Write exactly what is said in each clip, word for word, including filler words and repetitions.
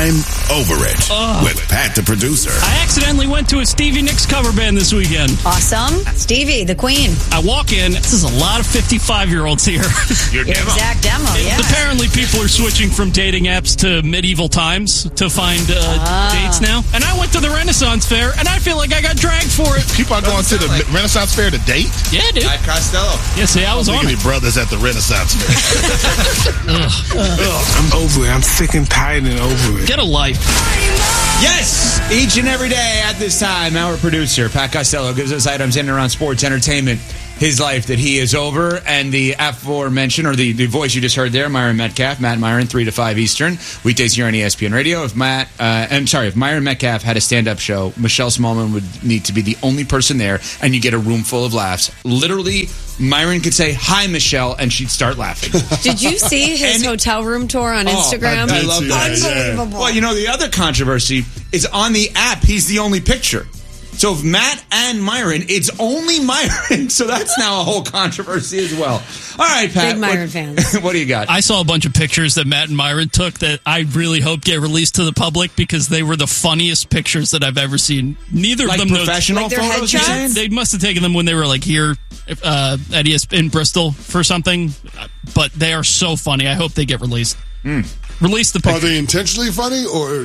I'm Over It Ugh. with Pat the producer. I accidentally went to a Stevie Nicks cover band this weekend. Awesome. Stevie, the queen. I walk in, this is a lot of fifty-five-year-olds here. Your Your demo. exact demo, yeah. Apparently people are switching from dating apps to medieval times to find uh, Ah. dates now. And I went to the Renaissance Fair, and I feel like I got dragged for it. People are going to the like- Renaissance Fair to date? Yeah, dude. At Costello. Yeah, see, I was on Any it. brothers at the Renaissance Fair? I'm over it. I'm sick and tired and over it. Get a life. Yes! Each and every day at this time, our producer, Pat Costello, gives us items in and around sports, entertainment, his life that he is over, and the aforementioned, or the, the voice you just heard there, Myron Metcalf, Matt Myron, three to five Eastern, weekdays here on E S P N Radio. If Matt, uh, I'm sorry, if Myron Metcalf had a stand-up show, Michelle Smallman would need to be the only person there, and you get a room full of laughs. Literally, Myron could say, "Hi, Michelle," and she'd start laughing. Did you see his And- hotel room tour on Oh, Instagram? I, I love that. Unbelievable. Well, you know, the other controversy is on the app, he's the only picture. So if Matt and Myron, it's only Myron. So that's now a whole controversy as well. All right, Pat. Big Myron what, fans. What do you got? I saw a bunch of pictures that Matt and Myron took that I really hope get released to the public because they were the funniest pictures that I've ever seen. Neither like of them knows- professional Like their photos, you're headshots? saying? They must have taken them when they were like here uh, at E S P N in Bristol for something, but they are so funny. I hope they get released. Mm. Release the Are picture. they intentionally funny or?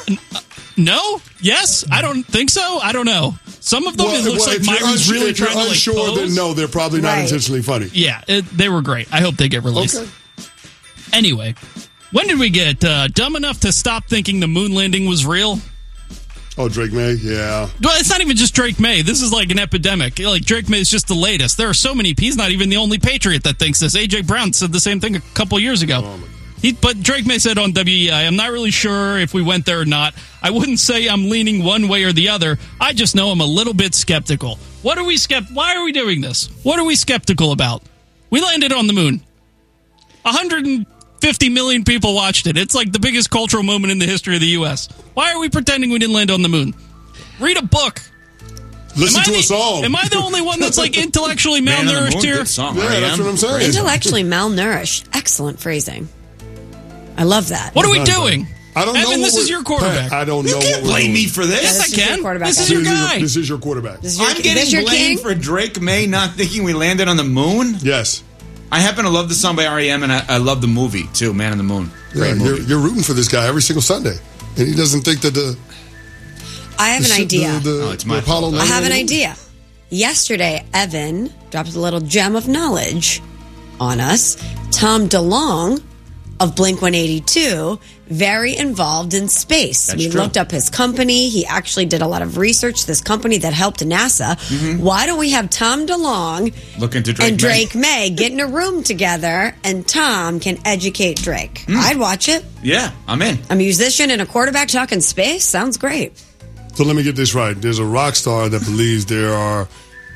No? Yes? I don't think so. I don't know. Some of them it looks like if you're Myron's unsure, really if you're trying to like unsure, pose. then no, they're probably not Right. intentionally funny. Yeah, it, they were great. I hope they get released. Okay. Anyway, when did we get uh, dumb enough to stop thinking the moon landing was real? Oh, Drake May, yeah. Well, it's not even just Drake May. This is like an epidemic. Like, Drake May is just the latest. There are so many. He's not even the only Patriot that thinks this. A J Brown said the same thing a couple years ago. Oh, my God. He, but Drake May said on W E I, I'm not really sure if we went there or not. I wouldn't say I'm leaning one way or the other. I just know I'm a little bit skeptical. What are we skept? Why are we doing this? What are we skeptical about? We landed on the moon. one hundred fifty million people watched it. It's like the biggest cultural moment in the history of the U S. Why are we pretending we didn't land on the moon? Read a book. Listen Am I to the- a song. Am I the only one that's like intellectually Man on the malnourished Moon, here? good song, Yeah, R E M. that's what I'm saying. Intellectually malnourished. Excellent phrasing. I love that. What are we Not doing? I don't Evan, know. this what is we're- your quarterback. Pat, I don't You know can't what we're blame doing. me for this. Yes, I this is your can. quarterback, This is Evan. your This is guy. This is your quarterback. This is your, I'm this getting your blamed king? for Drake May not thinking we landed on the moon. Yes. I happen to love the song by R E M, and I, I love the movie, too, Man on the Moon. Great Yeah, movie. you're, you're rooting for this guy every single Sunday, and he doesn't think that the. I have the an shit- idea. The, the, Oh, it's the my Apollo fault. I have an nine idea. Yesterday, Evan dropped a little gem of knowledge on us. Tom DeLonge of Blink one eighty-two, very involved in space. That's we true. looked up his company. He actually did a lot of research, this company that helped NASA. Mm-hmm. Why don't we have Tom DeLonge Look into Drake and May. Drake May get in a room together and Tom can educate Drake? Hmm. I'd watch it. Yeah, I'm in. A musician and a quarterback talking space? Sounds great. So let me get this right. There's a rock star that believes there are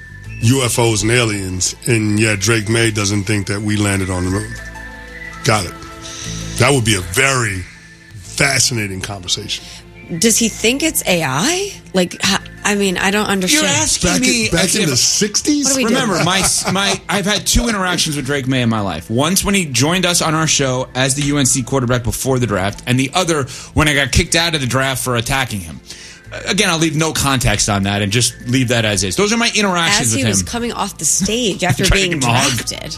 U F Os and aliens, and yet Drake May doesn't think that we landed on the moon. Got it. That would be a very fascinating conversation. Does he think it's A I? Like, ha- I mean, I don't understand. You're asking Back, me in, back as in if- the sixties? What do we do? Remember, my my I've had two interactions with Drake May in my life. Once when he joined us on our show as the U N C quarterback before the draft, and the other when I got kicked out of the draft for attacking him. Again, I'll leave no context on that and just leave that as is. Those are my interactions As he with was him. coming off the stage after Trying to being give him a hug. drafted,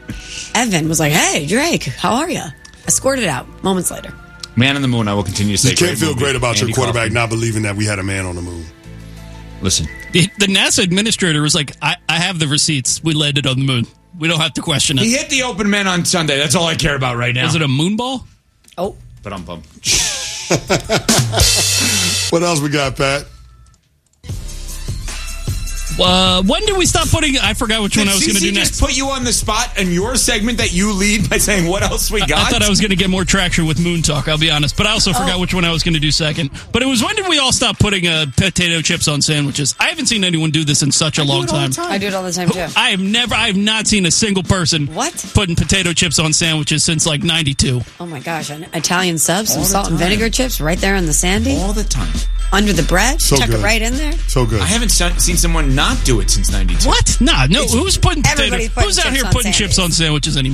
Evan was like, "Hey, Drake, how are you?" I scored it out moments later. Man on the Moon, I will continue to say. You can't feel movie. great about Andy your quarterback Kaufman. not believing that we had a man on the moon. Listen, The, the NASA administrator was like, I, I have the receipts. We landed on the moon. We don't have to question it. he hit the open men on Sunday. That's all I care about right now. Was it a moon ball? Oh, But I'm bummed. What else we got, Pat? Uh, when did we stop putting... I forgot which one I was going to do Did next. just put you on the spot in your segment that you lead by saying what else we got? I thought I was going to get more traction with Moon Talk, I'll be honest. But I also forgot which one I was going to do second. But it was when did we all stop putting uh, potato chips on sandwiches? I haven't seen anyone do this in such a long time. I do it all the time too. I have never, I have not seen a single person What? putting potato chips on sandwiches since like ninety-two. Oh my gosh, an Italian sub, some All the salt and time. vinegar chips right there in the sandy, all the time. under the bread. So Tuck good. it right in there. So good. I haven't se- seen someone not do it since ninety-two. What? Nah, no. Who's putting potato? Everybody's putting Who's out chips here on putting chips sandwiches. on sandwiches anymore?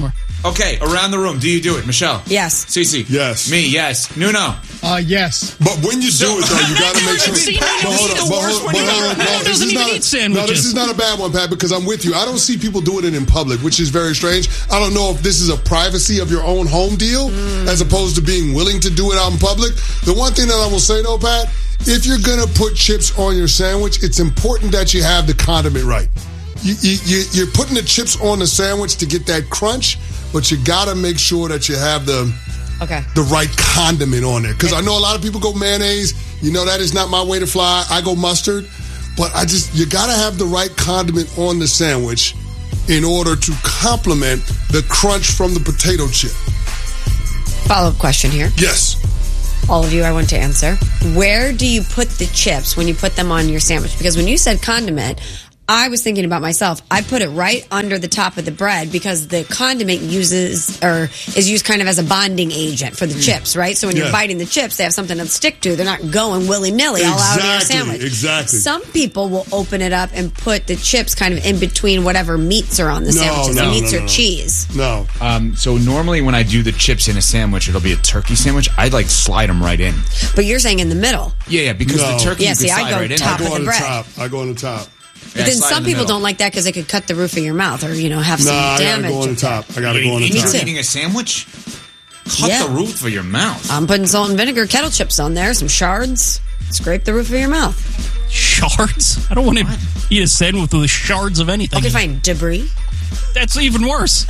Okay, around the room, do you do it? Michelle? Yes. Cece? Yes. Me, yes. Nuno? Uh, yes. But when you do it, though, you got to make sure. See, But this hold is on, the but worst hold- one but you've hold ever on. heard. No, He this doesn't is even not- eat sandwiches. No, this is not a bad one, Pat, because I'm with you. I don't see people do it in public, which is very strange. I don't know if this is a privacy of your own home deal as opposed to being willing to do it out in public. The one thing that I will say, though, Pat, if you're going to put chips on your sandwich, it's important that you have the condiment right. You, you, you, you're putting the chips on the sandwich to get that crunch, but you got to make sure that you have the Okay. the right condiment on there. Because I know a lot of people go mayonnaise. You know, that is not my way to fly. I go mustard. But I just, you got to have the right condiment on the sandwich in order to complement the crunch from the potato chip. Follow-up question here. Yes. All of you, I want to answer. Where do you put the chips when you put them on your sandwich? Because when you said condiment, I was thinking about myself. I put it right under the top of the bread because the condiment uses or is used kind of as a bonding agent for the chips, right? So when Yeah. you're biting the chips, they have something to stick to. They're not going willy-nilly all out of your Exactly, sandwich. exactly. Some people will open it up and put the chips kind of in between whatever meats are on the No, sandwiches. no, the meats no, or no. cheese. No. Um, so normally when I do the chips in a sandwich, it'll be a turkey sandwich. I like slide them right in. But you're saying in the middle. Yeah, yeah, because No. the turkey Yeah, you see, can I slide go right in. top I of go on the the bread. top. I go on the top. But Yeah, then slide some in the people middle. don't like that because they could cut the roof of your mouth or, you know, have some Nah, I got to damage. go on the top. I got to go on the Me top. too. Eating a sandwich? Cut Yeah. the roof of your mouth. I'm putting salt and vinegar kettle chips on there, some shards. Scrape the roof of your mouth. Shards? I don't want to eat a sandwich with shards of anything. Okay, fine. Debris. That's even worse.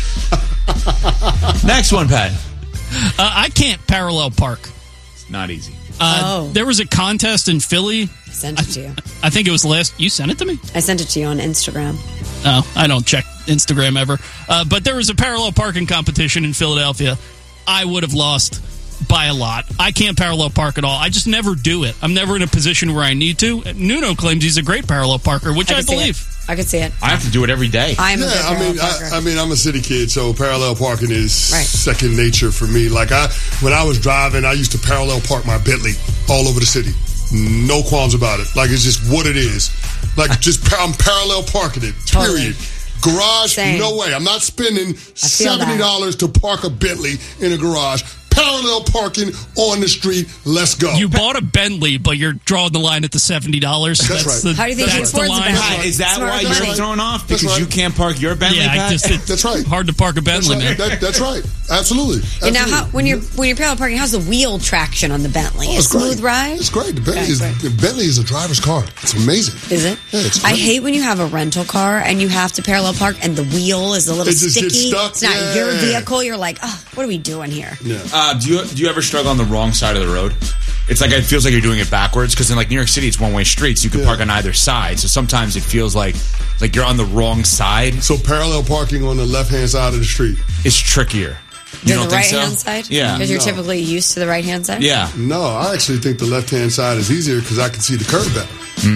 Next one, Pat. Uh, I can't parallel park. It's not easy. Uh, Oh. There was a contest in Philly. I sent it to you. I think it was last. You sent it to me? I sent it to you on Instagram. Oh, I don't check Instagram ever. Uh, but there was a parallel parking competition in Philadelphia. I would have lost by a lot. I can't parallel park at all. I just never do it. I'm never in a position where I need to. Nuno claims he's a great parallel parker, which I, could see believe. it. I could see it. I have to do it every day. I'm a good Yeah, I parallel mean, parker. I, I mean, I'm a city kid, so parallel parking is Right. second nature for me. Like I, when I was driving, I used to parallel park my Bentley all over the city. No qualms about it. Like it's just what it is. Like just par- I'm parallel parking it. Totally. Period. Garage, Same. no way. I'm not spending feel seventy dollars to park a Bentley in a garage. Parallel parking on the street. Let's go. You bought a Bentley, but you're drawing the line at the seventy dollars. That's right. The, How do you think he that's the affords a line. Bentley? Pat, is that Smart why money. you're thrown off? That's Because right. you can't park your Bentley, Yeah, I Pat? just, it's That's right. hard to park a That's Bentley, right. man. That, that's right. Absolutely. And now, Absolutely. how, when you're when you're parallel parking, how's the wheel traction on the Bentley? Oh, a it's smooth great. ride? It's great. The Bentley, Okay, is, great. the Bentley is a driver's car. It's amazing. Is it? Yeah, it's I great. hate when you have a rental car and you have to parallel park and the wheel is a little It just gets sticky. stuck. It's not Yeah. your vehicle. You're like, oh, what are we doing here? Yeah. Uh, do you do you ever struggle on the wrong side of the road? It's like it feels like you're doing it backwards because in like New York City, it's one way streets. You can Yeah. park on either side, so sometimes it feels like like you're on the wrong side. So parallel parking on the left hand side of the street. It's trickier. You To don't the think right so? hand side? Yeah. Because you're No. typically used to the right hand side? Yeah. No, I actually think the left hand side is easier because I can see the curb better.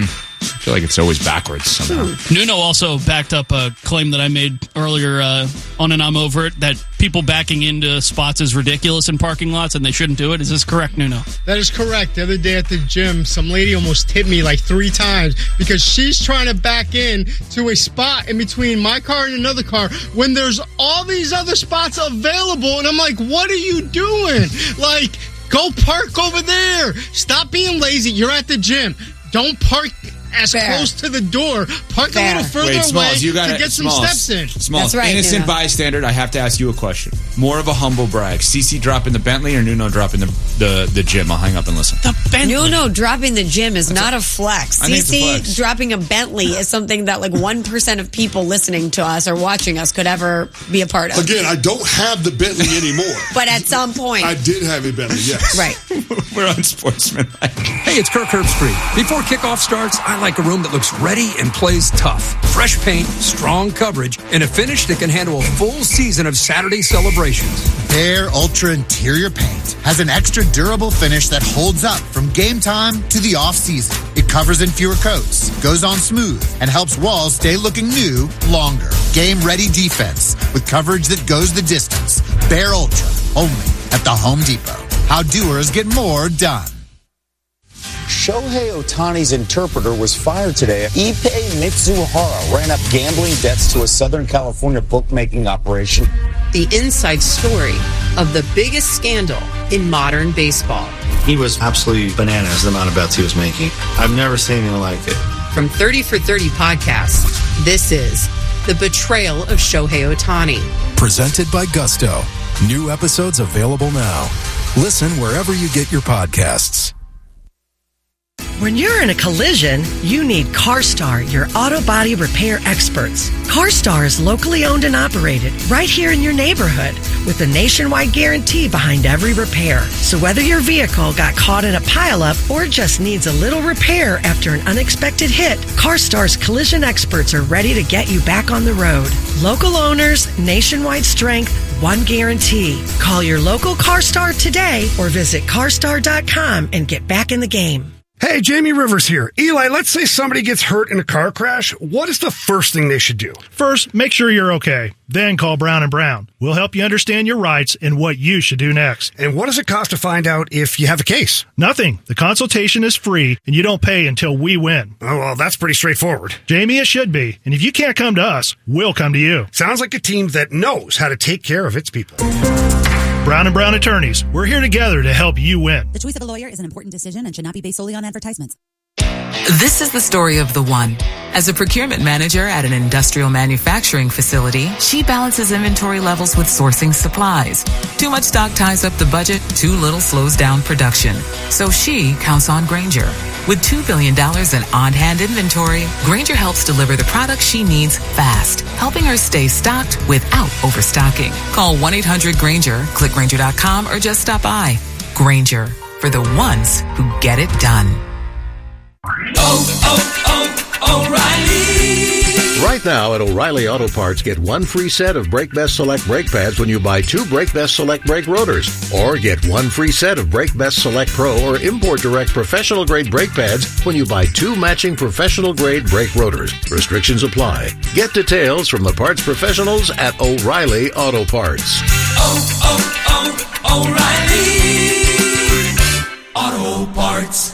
I feel like it's always backwards somehow. Nuno also backed up a claim that I made earlier uh, on and I'm over it that people backing into spots is ridiculous in parking lots and they shouldn't do it. Is this correct, Nuno? That is correct. The other day at the gym, some lady almost hit me like three times because she's trying to back in to a spot in between my car and another car when there's all these other spots available. And I'm like, what are you doing? Like, go park over there. Stop being lazy. You're at the gym. Don't park as Fair. close to the door. Park Fair. a little further Wait, away Smalls, you got to get some Smalls, steps in. Smalls, That's right, innocent Nuno. bystander. I have to ask you a question. More of a humble brag. Cece dropping the Bentley or Nuno dropping the the, the gym? I'll hang up and listen. The Bentley. No, no, dropping the gym is not a flex. I think it's a C C flex. dropping a Bentley is something that like one percent of people listening to us or watching us could ever be a part of. Again, I don't have the Bentley anymore. But at some point. I did have a Bentley, yes. Right. We're unsportsmanlike. Hey, it's Kirk Herbstreit. Before kickoff starts, I like a room that looks ready and plays tough. Fresh paint, strong coverage, and a finish that can handle a full season of Saturday celebrations. Bear Ultra Interior Paint has an extra durable finish that holds up from game time to the off-season. It covers in fewer coats, goes on smooth, and helps walls stay looking new longer. Game-ready defense with coverage that goes the distance. Bear Ultra, only at the Home Depot. How doers get more done. Shohei Ohtani's interpreter was fired today. Ippei Mitsuhara ran up gambling debts to a Southern California bookmaking operation. The inside story of the biggest scandal in modern baseball. He was absolutely bananas, the amount of bets he was making. I've never seen anything like it. From thirty for thirty Podcasts, this is The Betrayal of Shohei Ohtani. Presented by Gusto. New episodes available now. Listen wherever you get your podcasts. When you're in a collision, you need CarStar, your auto body repair experts. CarStar is locally owned and operated right here in your neighborhood with a nationwide guarantee behind every repair. So whether your vehicle got caught in a pileup or just needs a little repair after an unexpected hit, CarStar's collision experts are ready to get you back on the road. Local owners, nationwide strength, one guarantee. Call your local CarStar today or visit car star dot com and get back in the game. Hey, Jamie Rivers here. Eli, let's say somebody gets hurt in a car crash. What is the first thing they should do? First, make sure you're okay. Then call Brown and Brown. We'll help you understand your rights and what you should do next. And what does it cost to find out if you have a case? Nothing. The consultation is free, and you don't pay until we win. Oh, well, that's pretty straightforward. Jamie, it should be. And if you can't come to us, we'll come to you. Sounds like a team that knows how to take care of its people. Brown and Brown Attorneys. We're here together to help you win. The choice of a lawyer is an important decision and should not be based solely on advertisements. This is the story of the one. As a procurement manager at an industrial manufacturing facility, she balances inventory levels with sourcing supplies. Too much stock ties up the budget, too little slows down production. So she counts on Grainger. With two billion dollars in on-hand inventory, Grainger helps deliver the products she needs fast, helping her stay stocked without overstocking. Call one eight hundred Grainger, click Grainger dot com, or just stop by. Grainger, for the ones who get it done. Oh, oh, oh, O'Reilly! Right now at O'Reilly Auto Parts, get one free set of Brake Best Select brake pads when you buy two Brake Best Select brake rotors. Or get one free set of Brake Best Select Pro or Import Direct professional grade brake pads when you buy two matching professional grade brake rotors. Restrictions apply. Get details from the parts professionals at O'Reilly Auto Parts. Oh, oh, oh, O'Reilly! Auto Parts.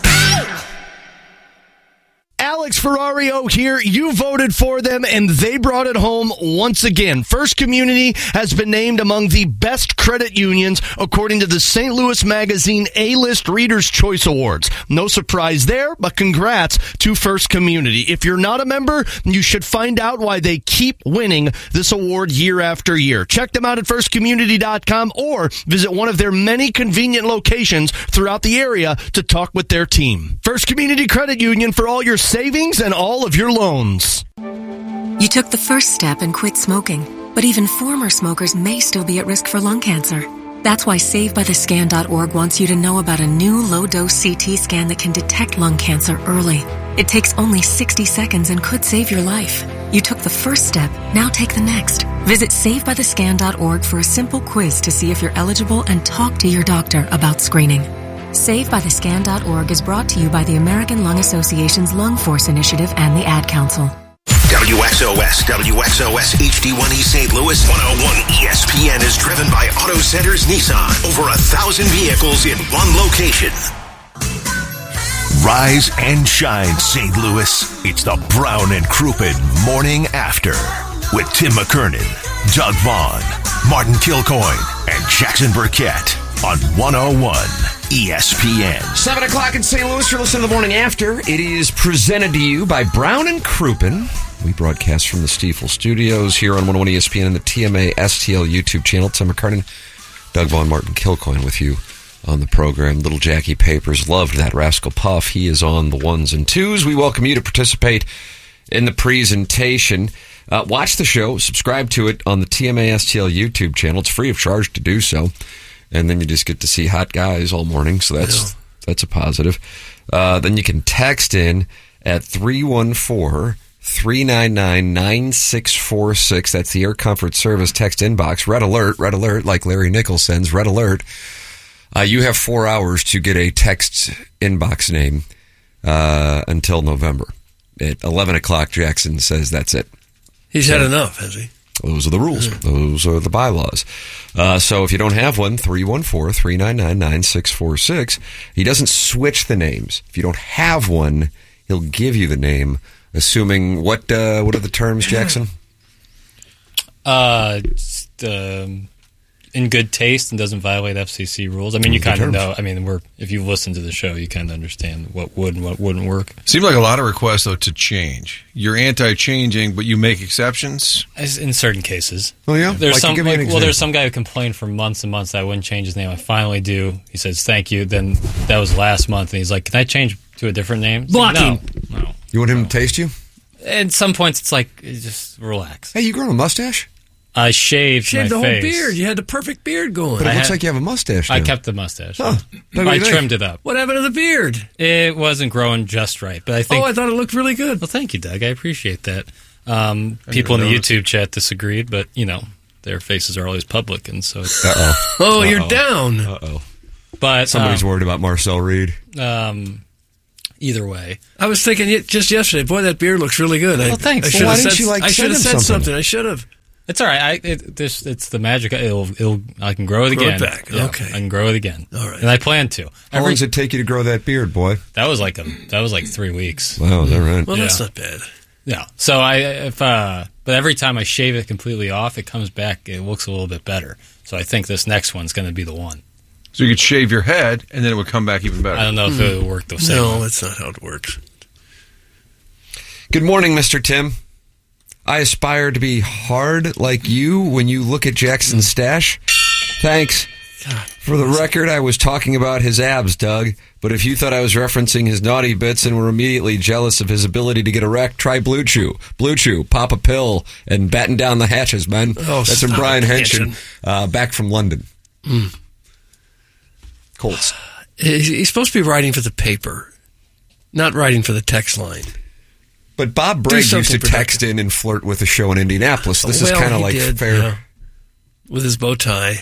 Alex Ferrario here. You voted for them, and they brought it home once again. First Community has been named among the best credit unions according to the Saint Louis Magazine A-List Reader's Choice Awards. No surprise there, but congrats to First Community. If you're not a member, you should find out why they keep winning this award year after year. Check them out at first community dot com or visit one of their many convenient locations throughout the area to talk with their team. First Community Credit Union for all your savings and all of your loans. You took the first step and quit smoking, but even former smokers may still be at risk for lung cancer. That's why save by the scan dot org wants you to know about a new low-dose C T scan that can detect lung cancer early. It takes only sixty seconds and could save your life. You took the first step, now take the next. Visit save by the scan dot org for a simple quiz to see if you're eligible and talk to your doctor about screening. save by the scan dot org is brought to you by the American Lung Association's Lung Force Initiative and the Ad Council. W X O S, W X O S H D one E Saint Louis, one oh one E S P N is driven by Auto Centers Nissan. Over a thousand vehicles in one location. Rise and shine, Saint Louis. It's the Brown and Crouppen Morning After with Tim McKernan, Doug Vaughn, Martin Kilcoyne, and Jackson Burkett on one oh one E S P N. Seven o'clock in Saint Louis. You're listening to the Morning After. It is presented to you by Brown and Crouppen. We broadcast from the Stiefel Studios here on one oh one E S P N and the T M A S T L YouTube channel. Tim McKernan, Doug Vaughn, Martin Kilcoyne with you on the program. Little Jackie Papers loved that Rascal Puff. He is on the ones and twos. We welcome you to participate in the presentation. Uh, watch the show. Subscribe to it on the T M A S T L YouTube channel. It's free of charge to do so. And then you just get to see hot guys all morning, so that's yeah. that's a positive. Uh, then you can text in at three one four, three nine nine, nine six four six. That's the Air Comfort Service text inbox. Red alert, red alert, like Larry Nichols sends, red alert. Uh, you have four hours to get a text inbox name uh, until November. At eleven o'clock, Jackson says that's it. He's so, had enough, has he? Those are the rules. Those are the bylaws. Uh, so if you don't have one, three one four, three nine nine, nine six four six. He doesn't switch the names. If you don't have one, he'll give you the name, assuming what uh, what are the terms, Jackson? Uh, just, um, in good taste and doesn't violate F C C rules. I mean, you Good kind of terms. know. I mean, we're if you've listened to the show, you kind of understand what would and what wouldn't work. Seemed like a lot of requests, though, to change. You're anti-changing, but you make exceptions? As in certain cases. Oh, yeah? There's Like, some, give me an like, well, there's example. some guy who complained for months and months that I wouldn't change his name. I finally do. He says, thank you. Then that was last month, and he's like, can I change to a different name? It's like, Blocking. no, no. You want him to taste you? At some points, it's like, just relax. Hey, you growing a mustache? I shaved, Shaved my the whole face. beard. You had the perfect beard going. But it I looks had- like you have a mustache I now. kept the mustache. Huh. What do I you think? trimmed it up. What happened to the beard? It wasn't growing just right, but I think. Oh, I thought it looked really good. Well, thank you, Doug. I appreciate that. Um, people in never the noticed. YouTube chat disagreed, but you know their faces are always public, and so. It's, Uh-oh. Oh, you're Uh-oh. down. Uh-oh. But Somebody's um, worried about Marcel Reed. Um, either way, I was thinking ye- just yesterday, boy, that beard looks really good. Well, I, thanks. I Well, should why have didn't said, you, like, I send should have him said something? something. I should have. it's all right. I, it, this, it's the magic. It'll, it'll, I can grow it Grow it again. back. Yeah, Okay. I can grow it again. All right. And I plan to. How long does it take you to grow that beard, boy? That was like a. That was like three weeks. Wow, is that right? Well, that's Yeah. not bad. Yeah. So I if uh but every time I shave it completely off, it comes back. It looks a little bit better. So I think this next one's going to be the one. So you could shave your head, and then it would come back even better. I don't know if it would work the same. No, way. that's not how it works. Good morning, Mister Tim. I aspire to be hard like you when you look at Jackson's stash. Thanks. For the record, I was talking about his abs, Doug. But if you thought I was referencing his naughty bits and were immediately jealous of his ability to get erect, try Blue Chew. Blue Chew, pop a pill, and batten down the hatches, man. Oh, That's from stop Brian it, Henshin, Henshin. uh, back from London. Mm. Colts. He's he's supposed to be writing for the paper, not writing for the text line. But Bob Do Bragg used something to text in and flirt with a show in Indianapolis. This is Well, kind of he like did, fair. yeah. With his bow tie.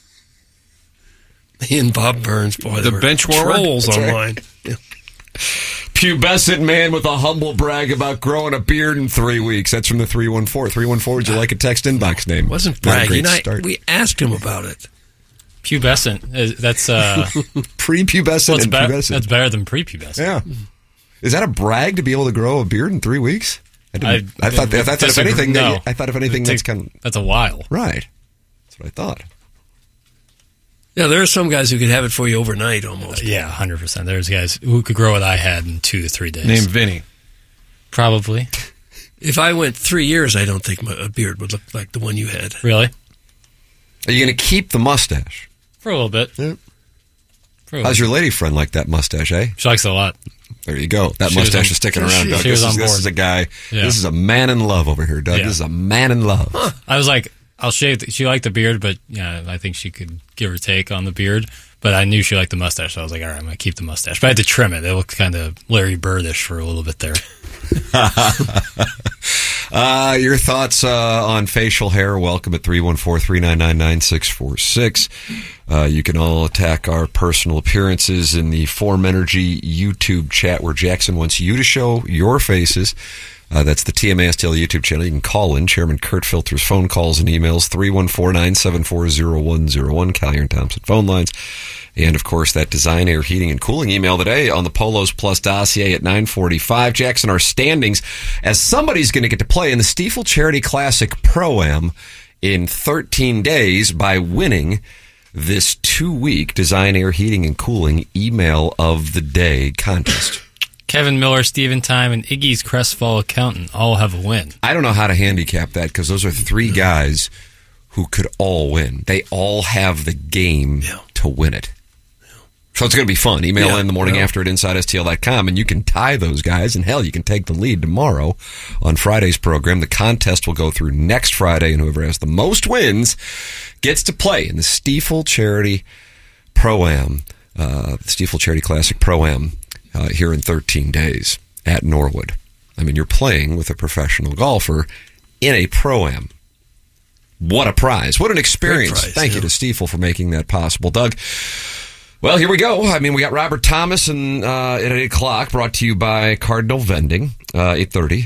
He and Bob Burns, boy, The they were bench warmer? trolls That's right. online. Yeah. Pubescent man with a humble brag about growing a beard in three weeks. That's from the three one four. three one four, would you like a text inbox name? Wasn't Not a bragging. great I, start. we asked him about it. Pubescent. is- That's uh, Prepubescent well, it's and be- pubescent. That's better than prepubescent. Yeah. Is that a brag to be able to grow a beard in three weeks? I, didn't, I, I- thought, I thought that if disagree. anything, No. that, I thought if anything, It that's takes- kind of That's a while. right. That's what I thought. Yeah, there are some guys who could have it for you overnight almost. Yeah, one hundred percent. There's guys who could grow what I had in two to three days. Name Vinny. Probably. If I went three years, I don't think my, a beard would look like the one you had. Really? Are you going to keep the mustache? For a little bit. Yeah. For a How's little your lady friend like that mustache, eh? She likes it a lot. There you go. That She was mustache on- is sticking she- around, Doug. she This, was is, on this board. is a guy. Yeah. This is a man in love over here, Doug. Yeah. This is a man in love. I was like, I'll shave. The, she liked the beard, but yeah, I think she could give or take on the beard. But I knew she liked the mustache, so I was like, all right, I'm going to keep the mustache. But I had to trim it. It looked kind of Larry Birdish for a little bit there. uh, your thoughts uh, on facial hair, welcome at three one four, three nine nine, nine six four six. Uh, you can all attack our personal appearances in the Form Energy YouTube chat where Jackson wants you to show your faces. Uh, that's the T M A S T L YouTube channel. You can call in. Chairman Kurt filters phone calls and emails. three one four, nine seven four, zero one zero one. Callier and Thompson phone lines. And, of course, that Design Air Heating and Cooling email today on the Polos Plus dossier at nine forty-five. Jackson, our standings, as somebody's going to get to play in the Stiefel Charity Classic Pro-Am in thirteen days by winning this two-week Design Air Heating and Cooling Email of the Day contest. Kevin Miller, Steven Time, and Iggy's Crestfall Accountant all have a win. I don't know how to handicap that because those are three guys who could all win. They all have the game Yeah. to win it. So it's going to be fun. Email Yeah, in the morning yeah. after at inside S T L dot com, and you can tie those guys. And hell, you can take the lead tomorrow on Friday's program. The contest will go through next Friday, and whoever has the most wins gets to play in the Stiefel Charity Pro-Am, uh, the Stiefel Charity Classic Pro-Am uh, here in thirteen days at Norwood. I mean, you're playing with a professional golfer in a Pro-Am. What a prize. What an experience. prize, Thank yeah. you to Stiefel for making that possible. Doug, well, here we go. I mean, we got Robert Thomas and, uh, at eight o'clock, brought to you by Cardinal Vending, uh, eight thirty.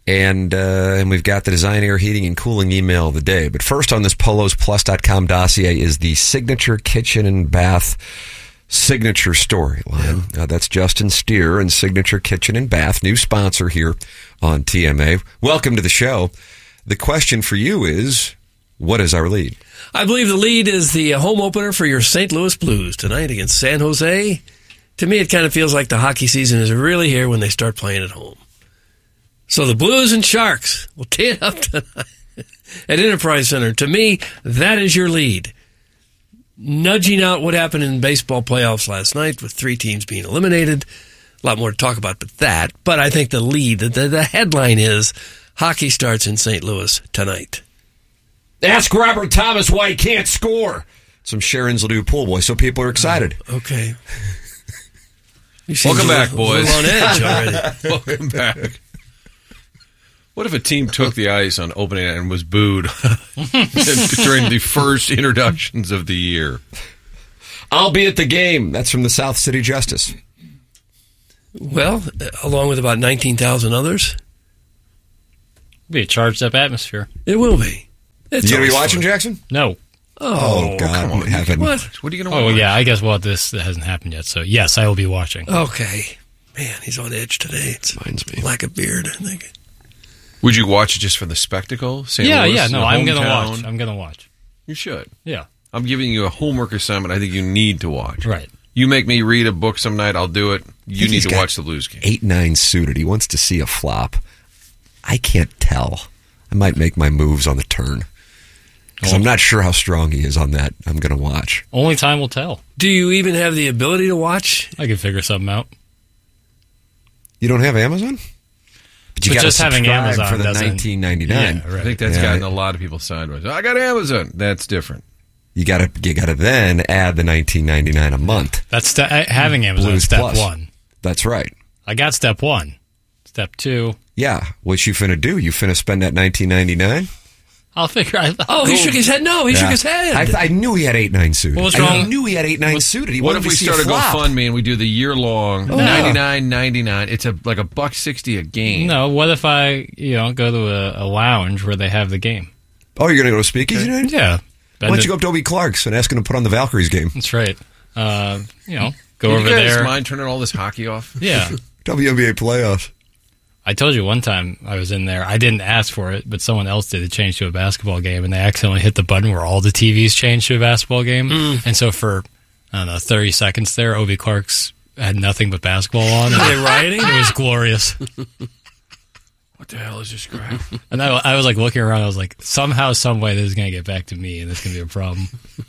And uh, and we've got the Design Air Heating and Cooling email of the day. But first on this polos plus dot com dossier is the Signature Kitchen and Bath Signature storyline. Uh, that's Justin Steer and Signature Kitchen and Bath, new sponsor here on T M A. Welcome to the show. The question for you is, what is our lead? I believe the lead is the home opener for your Saint Louis Blues tonight against San Jose. To me, it kind of feels like the hockey season is really here when they start playing at home. So the Blues and Sharks will tee it up tonight at Enterprise Center. To me, that is your lead. Nudging out what happened in baseball playoffs last night with three teams being eliminated. A lot more to talk about but that. But I think the lead, the, the headline is, hockey starts in Saint Louis tonight. Ask Robert Thomas why he can't score. Some Sharon's Ladue pool boy, so people are excited. Oh, okay. Welcome back, boys. On edge already. Welcome back. What if a team took the ice on opening night and was booed during the first introductions of the year? I'll be at the game. That's from the South City Justice. Well, along with about nineteen thousand others. It'll be a charged up atmosphere. It will be. It's you going to be watching, fun. Jackson? No. Oh, oh God. Come on. Heaven. What? What are you going to Oh, watch? yeah, I guess, well, this hasn't happened yet. So, yes, I will be watching. Okay. Man, he's on edge today. It's Reminds me. lack of beard, I think. Would you watch it just for the spectacle? Saint yeah, Louis, yeah, no, the I'm going to hometown? watch. I'm going to watch. You should. Yeah. I'm giving you a homework assignment I think you need to watch. Right. You make me read a book some night, I'll do it. You need He's to got watch the Blues game. eight nine suited. He wants to see a flop. I can't tell. I might make my moves on the turn. Because I'm not sure how strong he is on that. I'm going to watch. Only time will tell. Do you even have the ability to watch? I can figure something out. You don't have Amazon? But you But got to just having subscribe Amazon for the doesn't- nineteen ninety-nine. Yeah, right. I think that's Yeah. gotten a lot of people sideways. I got Amazon. That's different. You got to you got to then add the nineteen ninety-nine a month. That's ste- having Amazon Blues step Plus. one. That's right. I got step one. Step two. Yeah. What you finna do? You finna spend that nineteen ninety-nine? I'll figure out. Oh, he shook his head. No, he Yeah. shook his head. I, I knew he had eight nine suited. What was I wrong? knew he had eight nine suited. He What wanted if to we see start a flop. GoFundMe and we do the year long No. ninety-nine ninety-nine? It's a like a buck sixty a game. No, what if I, you know, go to a, a lounge where they have the game? Oh, you're gonna go to Speakeasy tonight? Yeah. Why don't you go up to Obie Clark's and ask him to put on the Valkyries game? That's right. Uh, you know, go Would over you guys there. mind turning all this hockey off? Yeah. W N B A playoffs. I told you one time I was in there. I didn't ask for it, but someone else did. It changed to a basketball game, and they accidentally hit the button where all the T Vs changed to a basketball game. Mm. And so for, I don't know, thirty seconds there, Obie Clark's had nothing but basketball on. Are they rioting? It was glorious. What the hell is this crap? And I, I was like looking around. I was like, somehow, some way, this is going to get back to me, and this is going to be a problem.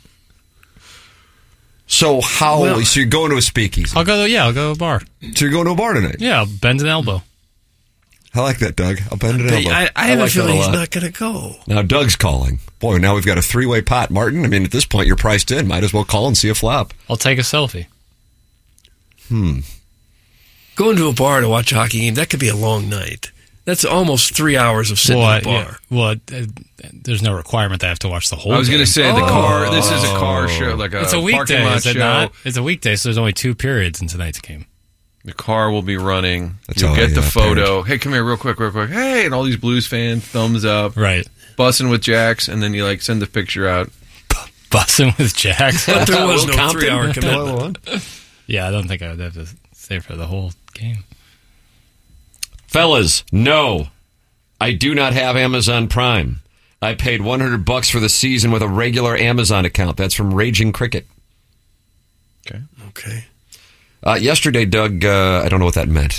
So how? Well- so you're going to a Speakeasy? I'll go to, yeah, I'll go to a bar. So you're going to a bar tonight? Yeah, I'll bend an elbow. I like that, Doug. I'll bend an elbow. I, I have like a feeling that he's lot. not going to go. Now Doug's calling. Boy, now we've got a three-way pot, Martin. I mean, at this point, you're priced in. Might as well call and see a flop. I'll take a selfie. Hmm. Going to a bar to watch a hockey game, that could be a long night. That's almost three hours of sitting Well, at a bar. yeah, well, uh, there's no requirement that I have to watch the whole I was going going to to say the car. This is a car show, like a It's a parking weekday, lot is it show. not? It's a weekday, so there's only two periods in tonight's game. The car will be running. That's You'll all get I, the uh, photo. Hey, come here, real quick, real quick. Hey, and all these Blues fans, thumbs up, Right. bussing with Jax, and then you like send the picture out. Bussing with Jax. But there was Will no Compton? three-hour commitment. Yeah, I don't think I would have to stay for the whole game. Fellas, no. I do not have Amazon Prime. I paid one hundred bucks for the season with a regular Amazon account. That's from Raging Cricket. Okay. Okay. Uh, yesterday, Doug, uh, I don't know what that meant.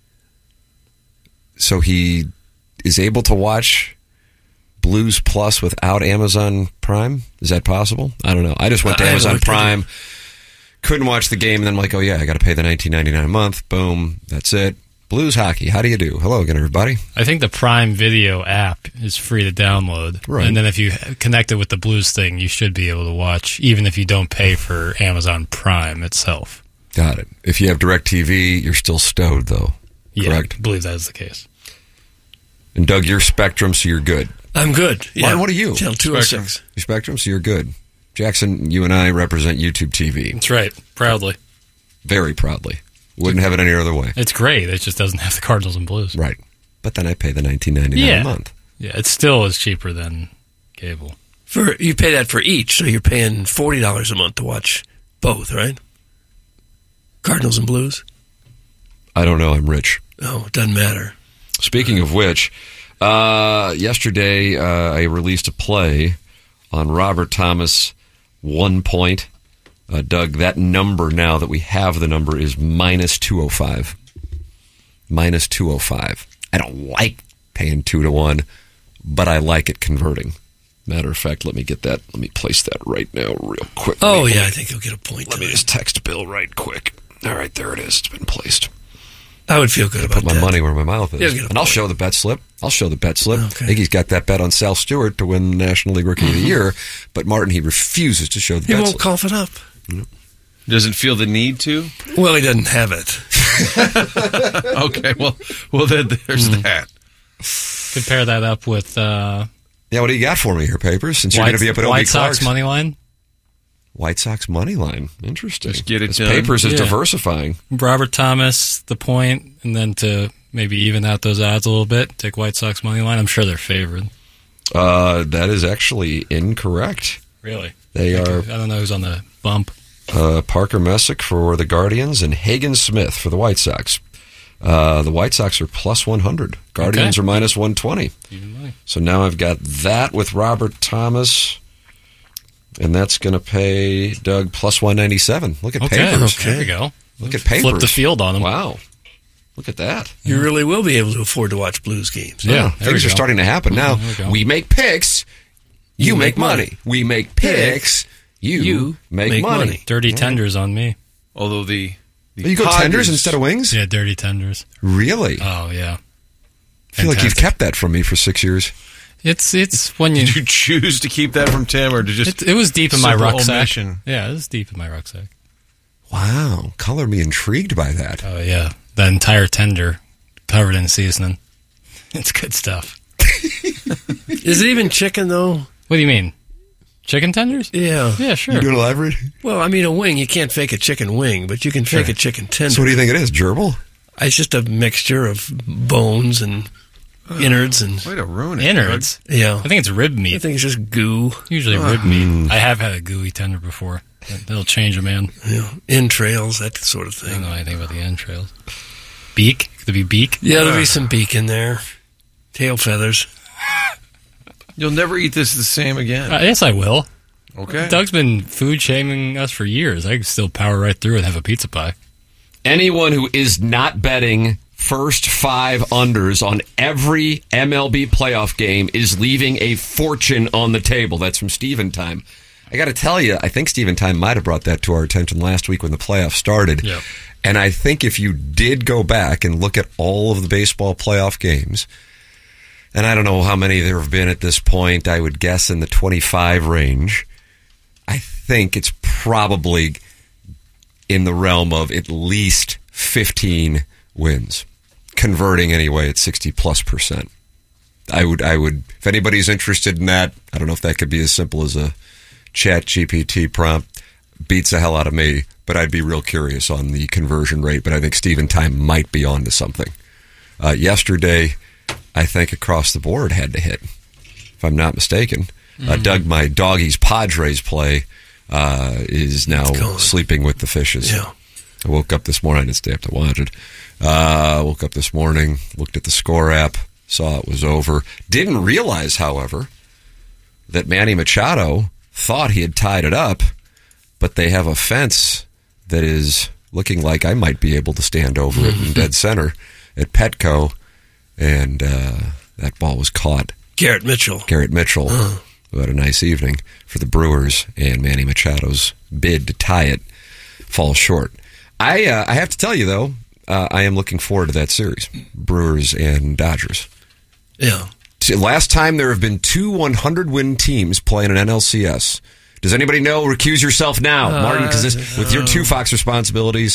So he is able to watch Blues Plus without Amazon Prime? Is that possible? I don't know. I just went to I haven't Amazon looked into Prime, couldn't watch the game, and then I'm like, oh yeah, I got to pay the nineteen ninety-nine a month. Boom. That's it. Blues hockey. How do you do? Hello again, everybody. I think the Prime Video app is free to download. Right. And then if you connect it with the Blues thing, you should be able to watch, even if you don't pay for Amazon Prime itself. Got it. If you have DirecTV, you're still stowed, though. Yeah, Correct? I believe that is the case. And Doug, you're Spectrum, so you're good. I'm good. Yeah. Martin, what are you? Channel two oh six. You're Spectrum, so you're good. Jackson, you and I represent YouTube T V. That's right. Proudly. Very proudly. Wouldn't have it any other way. It's great. It just doesn't have the Cardinals and Blues. Right. but then I pay the nineteen ninety-nine Yeah. a month. Yeah, it still is cheaper than cable. For you pay that for each, so you're paying forty dollars a month to watch both, right? Cardinals and Blues. I don't know. I'm rich. Oh, it doesn't matter. Speaking of which, uh, yesterday uh, I released a play on Robert Thomas, one point. Uh, Doug, that number now that we have the number is minus two oh five. Minus two oh five. I don't like paying two to one, but I like it converting. Matter of fact, let me get that. Let me place that right now real quick. Oh, Let me- yeah, I think you'll get a point. Let me just text Bill right quick. All right, there it is. It's been placed. I would feel good about Put my that. money where my mouth You'll is. get a And I'll point. show the bet slip. I'll show the bet slip. Okay. Iggy's got that bet on Sal Stewart to win the National League Rookie of the Year, but Martin, he refuses to show the He bet won't slip. cough it up. Doesn't feel the need to? Well, he doesn't have it. Okay, well, well then there's Hmm. that. Compare that up with uh, Yeah, what do you got for me here, Papers? Since you're White, going to be up at O B White Sox Clark's. money line. White Sox money line. Interesting. Just get it This done. Papers is Yeah. diversifying. Robert Thomas, the point, and then to maybe even out those odds a little bit, take White Sox money line. I'm sure they're favored. Uh, that is actually incorrect. Really? They I are don't know who's on the bump. uh, Parker Messick for the Guardians and Hagen Smith for the White Sox. Uh, the White Sox are plus one hundred. Guardians Okay. are minus one twenty. Even money. So now I've got that with Robert Thomas, and that's going to pay Doug plus one ninety-seven. Look at Okay, Papers. there we go. Look at Papers. Flip the field on them. Wow. Look at that. You really will be able to afford to watch Blues games. Yeah, there things we are go. starting to happen. Now, there we go. we make picks, you, You make make money. money. We make picks, you, You make, make money. money. Dirty tenders on me. Although the, the You go Padres- tenders instead of wings? Yeah, dirty tenders. Really? Oh yeah. I feel like you've Fantastic. kept that from me for six years. It's it's when you. Did you choose to keep that from Tim, or to just It, it was deep in my simple rucksack. omission? Yeah, it was deep in my rucksack. Wow. Color me intrigued by that. Oh yeah, the entire tender covered in seasoning. It's good stuff. Is it even chicken, though? What do you mean? Chicken tenders? Yeah. Yeah, sure. You doing a live read? Well, I mean, a wing, you can't fake a chicken wing, but you can fake Sure. a chicken tender. So what do you think it is? Gerbil? It's just a mixture of bones and innards and Way to ruin it. Innards. yeah. I think it's rib I meat. think it's just goo, Usually rib meat. I have had a gooey tender before. They'll change a man. you know, entrails, that sort of I don't thing. know anything about the entrails. Beak? Could it be beak? Yeah, there'll be some beak in there, tail feathers. You'll never eat this the same again. Uh, yes, I will. Okay. Doug's been food shaming us for years. I can still power right through and have a pizza pie. Anyone who is not betting first five unders on every M L B playoff game is leaving a fortune on the table. That's from Steven Time. I got to tell you, I think Steven Time might have brought that to our attention last week when the playoffs started. Yep. And I think if you did go back and look at all of the baseball playoff games, and I don't know how many there have been at this point, I would guess in the twenty-five range, I think it's probably in the realm of at least fifteen wins, converting anyway at sixty plus percent. I would, I would, if anybody's interested in that, I don't know if that could be as simple as a Chat G P T prompt. Beats the hell out of me, but I'd be real curious on the conversion rate. But I think Steven Time might be on to something. Uh, yesterday, I think across the board had to hit, if I'm not mistaken. Uh, Doug, my doggies Padres play uh, is now sleeping with the fishes. Yeah. I woke up this morning. I didn't stay up to watch it. Uh, woke up this morning, looked at the score app, saw it was over. Didn't realize, however, that Manny Machado thought he had tied it up, but they have a fence that is looking like I might be able to stand over it in dead center at Petco, and uh, that ball was caught. Garrett Mitchell. Garrett Mitchell, Uh. who had a nice evening for the Brewers, and Manny Machado's bid to tie it falls short. I uh, I have to tell you, though, uh, I am looking forward to that series, Brewers and Dodgers. Yeah. T- Last time there have been two one hundred win teams playing an N L C S. Does anybody know? Recuse yourself now, Uh, Martin, because with your two Fox responsibilities,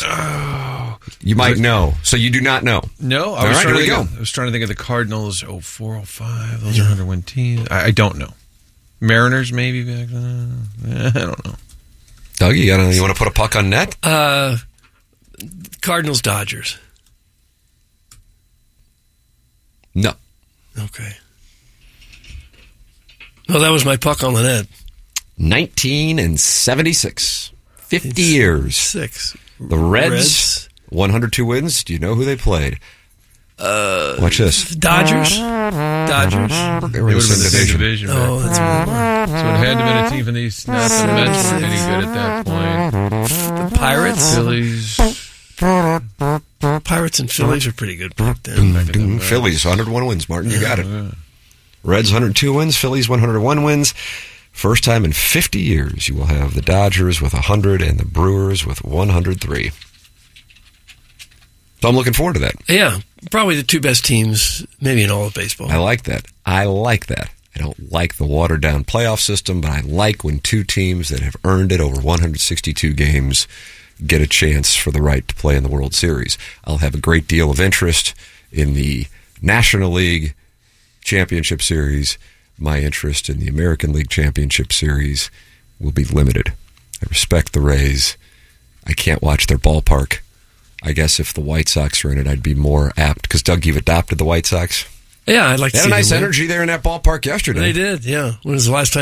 you might know. So you do not know. No, I All was, right, trying here to we think go. of, I was trying to think of the Cardinals. Oh, four, oh, five. Those are hundred win teams. I, I don't know. Mariners, maybe back then. I don't know. Doug, you, gotta, you want to put a puck on net? Uh, Cardinals, Dodgers. No. Okay. No, that was my puck on the net. nineteen and seventy-six. fifty years. Six. The Reds, Reds. one hundred two wins. Do you know who they played? Uh, Watch this. Dodgers. Dodgers. They It were in would the have been the same division. division. Oh, right? that's right. So it had to have been a team from the East. Not the Mets weren't any good at that point. The Pirates. Phillies. Pirates and Phillies are pretty good back then. Ding, ding. Phillies, one hundred one wins. Martin, you got it. Reds, one hundred two wins. Phillies, one hundred one wins. First time in fifty years, you will have the Dodgers with one hundred and the Brewers with one hundred three. So I'm looking forward to that. Yeah, probably the two best teams, maybe in all of baseball. I like that. I like that. I don't like the watered-down playoff system, but I like when two teams that have earned it over one hundred sixty-two games get a chance for the right to play in the World Series. I'll have a great deal of interest in the National League Championship Series. My interest in the American League Championship Series will be limited. I respect the Rays. I can't watch their ballpark. I guess if the White Sox are in it, I'd be more apt. Because, Doug, you've adopted the White Sox. Yeah, I'd like They to had see a nice them win. energy there in that ballpark yesterday. They did, yeah. When was the last time